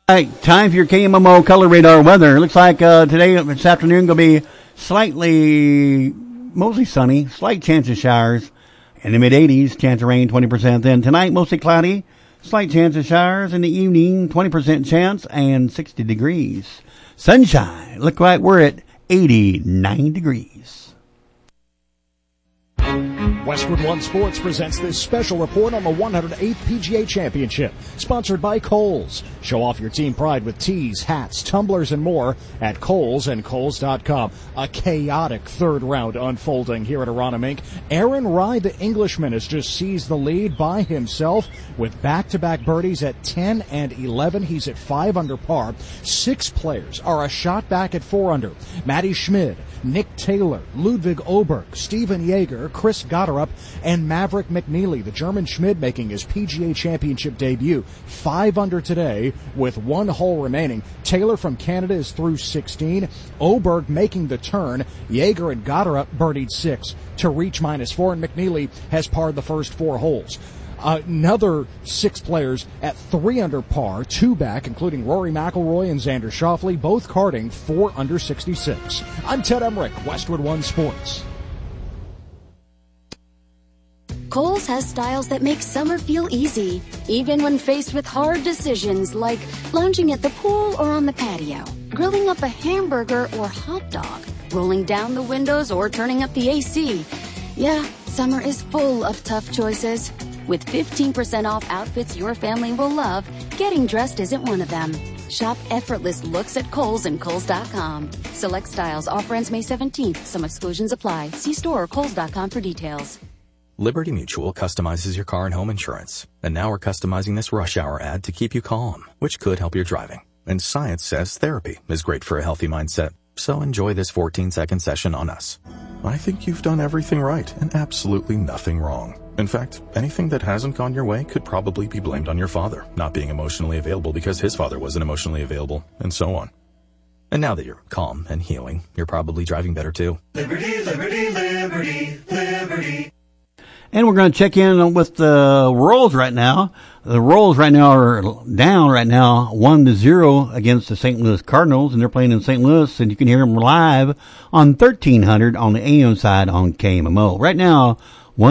All right, time for your KMMO Color Radar weather. It looks like today, this afternoon, going to be mostly sunny, slight chance of showers. In the mid-80s, chance of rain, 20%. Then tonight, mostly cloudy, slight chance of showers. In the evening, 20% chance and 60 degrees. Sunshine. Look like we're at 89 degrees. Westwood One Sports presents this special report on the 108th PGA Championship, sponsored by Kohl's. Show off your team pride with tees, hats, tumblers, and more at Kohl's and Kohl's.com. A chaotic third round unfolding here at Aronimink. Aaron Rai, the Englishman, has just seized the lead by himself with back-to-back birdies at 10 and 11. He's at 5 under par. 6 players are a shot back at 4 under. Matty Schmid, Nick Taylor, Ludwig Oberg, Steven Jaeger, Chris Gotterup, and Maverick McNeely. The German Schmid making his PGA Championship debut. 5 under today with 1 hole remaining. Taylor from Canada is through 16. Oberg making the turn. Jaeger and Gotterup birdied 6 to reach -4, and McNeely has parred the first 4 holes. Another 6 players at 3 under par, 2 back, including Rory McIlroy and Xander Schauffele, both carding 4 under 66. I'm Ted Emmerich, Westwood One Sports. Kohl's has styles that make summer feel easy, even when faced with hard decisions like lounging at the pool or on the patio, grilling up a hamburger or hot dog, rolling down the windows or turning up the AC. Yeah, summer is full of tough choices. With 15% off outfits your family will love, getting dressed isn't one of them. Shop effortless looks at Kohl's and Kohl's.com. Select styles. Offer ends May 17th. Some exclusions apply. See store or Kohl's.com for details. Liberty Mutual customizes your car and home insurance. And now we're customizing this rush hour ad to keep you calm, which could help your driving. And science says therapy is great for a healthy mindset. So enjoy this 14-second session on us. I think you've done everything right and absolutely nothing wrong. In fact, anything that hasn't gone your way could probably be blamed on your father not being emotionally available because his father wasn't emotionally available, and so on. And now that you're calm and healing, you're probably driving better too. Liberty, liberty, liberty, liberty. And we're going to check in with the Royals right now. The Royals right now are down right now 1-0 against the St. Louis Cardinals, and they're playing in St. Louis, and you can hear them live on 1300 on the AM side on KMMO. Right now,